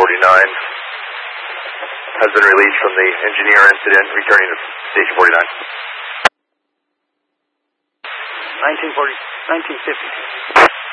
has been released from the engineer incident, returning to Station 49. 1950.